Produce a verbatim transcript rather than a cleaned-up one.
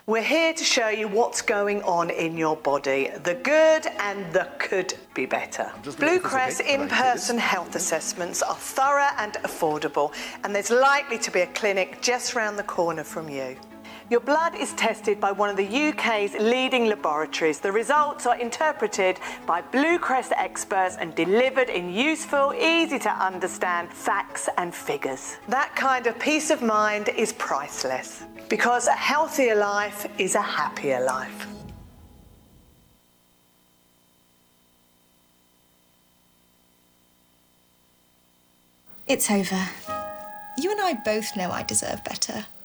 We're here to show you what's going on in your body, the good and the could be better. Blue Crest in-person health assessments are thorough and affordable, and there's likely to be a clinic just round the corner from you. Your blood is tested by one of the U K's leading laboratories. The results are interpreted by Blue Crest experts and delivered in useful, easy to understand facts and figures. That kind of peace of mind is priceless, because a healthier life is a happier life. It's over. You and I both know I deserve better.